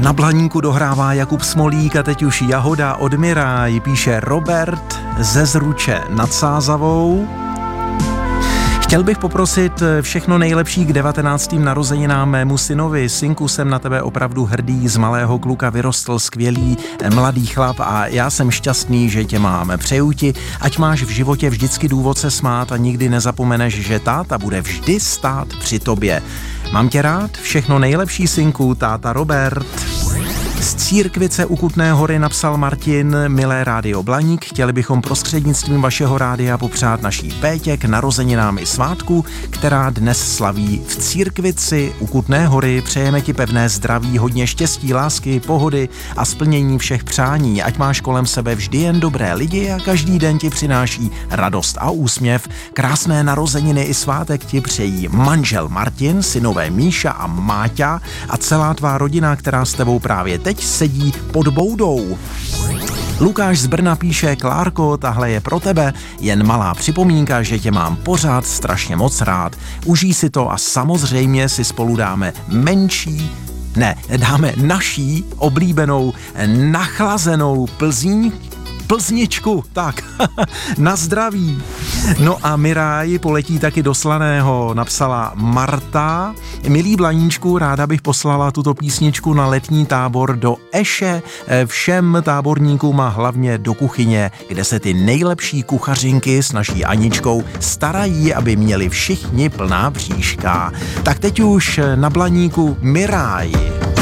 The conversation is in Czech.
Na Blaníku dohrává Jakub Smolík a teď už Jahoda od Miráj, píše Robert ze Zruče nad Sázavou. Chtěl bych poprosit všechno nejlepší k 19. narozeninám mému synovi. Synku, jsem na tebe opravdu hrdý, z malého kluka vyrostl skvělý mladý chlap a já jsem šťastný, že tě mám. Přeju ti, ať máš v životě vždycky důvod se smát a nikdy nezapomeneš, že táta bude vždy stát při tobě. Mám tě rád, všechno nejlepší, synku, táta Robert. Z Církvice u Kutné Hory napsal Martin: milé rádio Blaník, chtěli bychom prostřednictvím vašeho rádia popřát naší Pétě k narozeninám i svátku, která dnes slaví v Církvici u Kutné Hory. Přejeme ti pevné zdraví, hodně štěstí, lásky, pohody a splnění všech přání. Ať máš kolem sebe vždy jen dobré lidi a každý den ti přináší radost a úsměv. Krásné narozeniny i svátek ti přejí manžel Martin, synové Míša a Máťa a celá tvá rodina, která s tebou právě teď sedí pod boudou. Lukáš z Brna píše: Klárko, tahle je pro tebe, jen malá připomínka, že tě mám pořád strašně moc rád. Užij si to a samozřejmě si spolu dáme naší oblíbenou nachlazenou Plzničku, tak, na zdraví. No a Miráj poletí taky do Slaného, napsala Marta. Milý Blaníčku, ráda bych poslala tuto písničku na letní tábor do Eše všem táborníkům a hlavně do kuchyně, kde se ty nejlepší kuchařinky s naší Aničkou starají, aby měli všichni plná bříška. Tak teď už na Blaníku Miráj.